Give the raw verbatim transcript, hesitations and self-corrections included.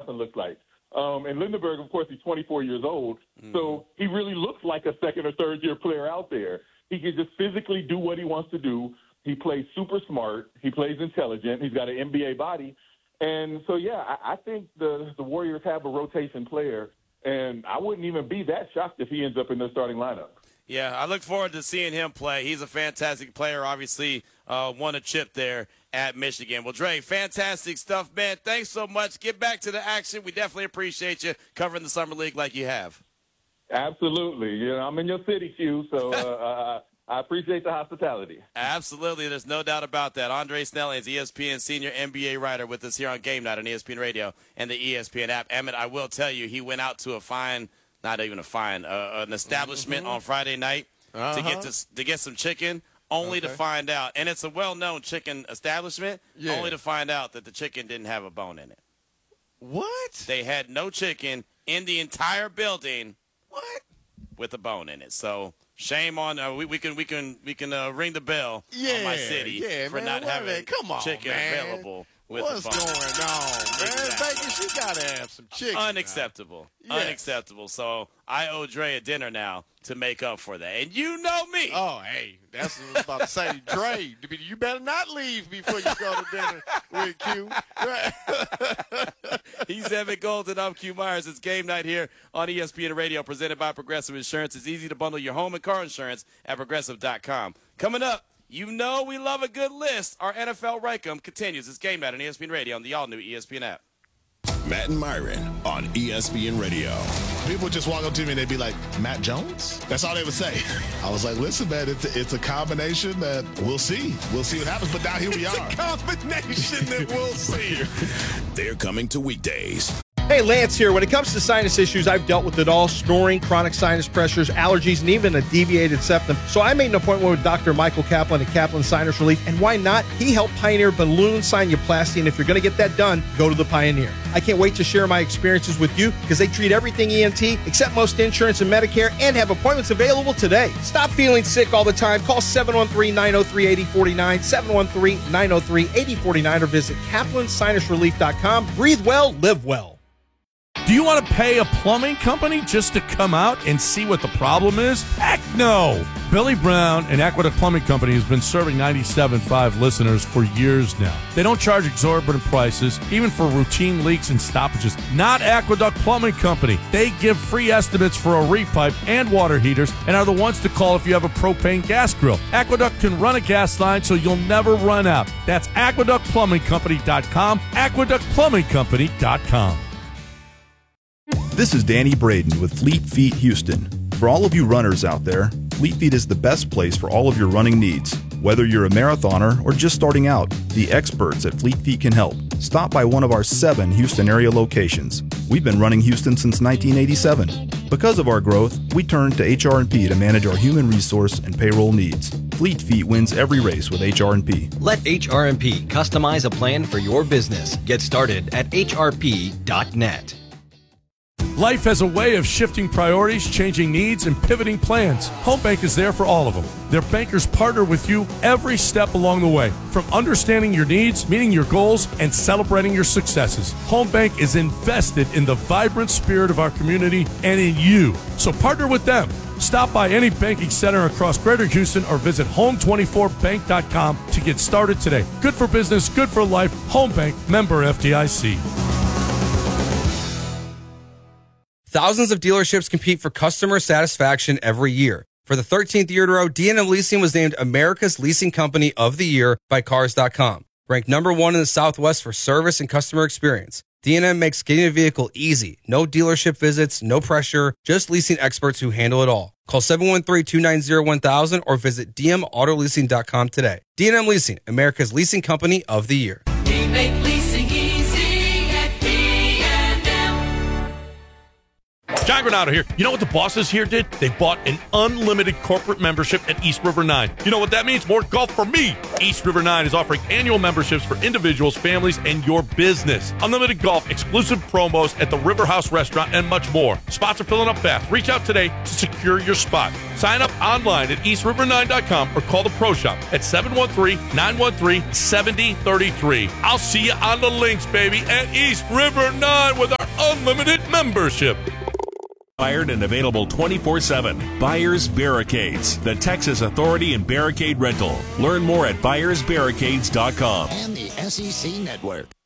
Johnson looks like. Um, and Lindenberg, of course, he's twenty-four years old, mm-hmm. so he really looks like a second or third year player out there. He can just physically do what he wants to do. He plays super smart. He plays intelligent. He's got an N B A body. And so, yeah, I, I think the, the Warriors have a rotation player, and I wouldn't even be that shocked if he ends up in their starting lineup. Yeah, I look forward to seeing him play. He's a fantastic player, obviously uh, won a chip there at Michigan. Well, Dre, fantastic stuff, man. Thanks so much. Get back to the action. We definitely appreciate you covering the Summer League like you have. Absolutely. You know, I'm in your city, Q, so uh, uh, I appreciate the hospitality. Absolutely. There's no doubt about that. Andre Snelling is E S P N senior N B A writer with us here on Game Night on E S P N Radio and the E S P N app. Emmett, I will tell you, he went out to a fine, not even a fine, uh, an establishment mm-hmm. on Friday night uh-huh. to get to, to get some chicken, only okay. to find out, and it's a well-known chicken establishment, yeah. only to find out that the chicken didn't have a bone in it. What? They had no chicken in the entire building. What? With a bone in it. So shame on uh, we, we can we can we can uh, ring the bell yeah, on my city yeah, for man, not having Come on, chicken man. available with What's a bone. going on, man? Exactly. Vegas, you gotta have some chicken. Unacceptable. Yes. Unacceptable. So I owe Dre a dinner now to make up for that. And you know me. Oh, hey, that's what I was about to say. Dre, you better not leave before you go to dinner with Q. He's Evan Golden. I'm Q Myers. It's Game Night here on E S P N Radio, presented by Progressive Insurance. It's easy to bundle your home and car insurance at progressive dot com. Coming up, you know we love a good list. Our N F L Rankum continues. It's Game Night on E S P N Radio on the all-new E S P N app. Matt and Myron on E S P N Radio. People would just walk up to me and they'd be like, Matt Jones? That's all they would say. I was like, listen, man, it's a, it's a combination that we'll see. We'll see what happens, but now here we it's are. It's a combination that we'll see. They're coming to weekdays. Hey, Lance here. When it comes to sinus issues, I've dealt with it all. Snoring, chronic sinus pressures, allergies, and even a deviated septum. So I made an appointment with Doctor Michael Kaplan at Kaplan Sinus Relief. And why not? He helped pioneer balloon sinuplasty. And if you're going to get that done, go to the Pioneer. I can't wait to share my experiences with you because they treat everything E N T, except most insurance and Medicare, and have appointments available today. Stop feeling sick all the time. Call seven one three, nine oh three, eight oh four nine, seven one three, nine oh three, eight oh four nine, or visit kaplan sinus relief dot com. Breathe well, live well. Do you want to pay a plumbing company just to come out and see what the problem is? Heck no! Billy Brown and Aqueduct Plumbing Company has been serving ninety-seven point five listeners for years now. They don't charge exorbitant prices, even for routine leaks and stoppages. Not Aqueduct Plumbing Company. They give free estimates for a repipe and water heaters and are the ones to call if you have a propane gas grill. Aqueduct can run a gas line so you'll never run out. That's aqueduct plumbing company dot com, aqueduct plumbing company dot com. This is Danny Braden with Fleet Feet Houston. For all of you runners out there, Fleet Feet is the best place for all of your running needs. Whether you're a marathoner or just starting out, the experts at Fleet Feet can help. Stop by one of our seven Houston area locations. We've been running Houston since nineteen eighty-seven. Because of our growth, we turned to H R and P to manage our human resource and payroll needs. Fleet Feet wins every race with H R and P. Let H R and P customize a plan for your business. Get started at H R P dot net. Life has a way of shifting priorities, changing needs, and pivoting plans. Home Bank is there for all of them. Their bankers partner with you every step along the way, from understanding your needs, meeting your goals, and celebrating your successes. Home Bank is invested in the vibrant spirit of our community and in you. So partner with them. Stop by any banking center across Greater Houston or visit home twenty-four bank dot com to get started today. Good for business, good for life. Home Bank, member F D I C. Thousands of dealerships compete for customer satisfaction every year. For the thirteenth year in a row, D and M Leasing was named America's Leasing Company of the Year by Cars dot com. Ranked number one in the Southwest for service and customer experience, D and M makes getting a vehicle easy. No dealership visits, no pressure, just leasing experts who handle it all. Call seven one three, two nine zero, one thousand or visit d m auto leasing dot com today. D and M Leasing, America's Leasing Company of the Year. We make leasing easy at D and M. John Granado here. You know what the bosses here did? They bought an unlimited corporate membership at East River nine. You know what that means? More golf for me. East River nine is offering annual memberships for individuals, families, and your business. Unlimited golf, exclusive promos at the River House Restaurant, and much more. Spots are filling up fast. Reach out today to secure your spot. Sign up online at east river nine dot com or call the Pro Shop at seven one three, nine one three, seven oh three three. I'll see you on the links, baby, at East River nine with our unlimited membership. Fired and available twenty-four seven. Buyers Barricades, the Texas authority in barricade rental. Learn more at buyers barricades dot com. And the S E C Network.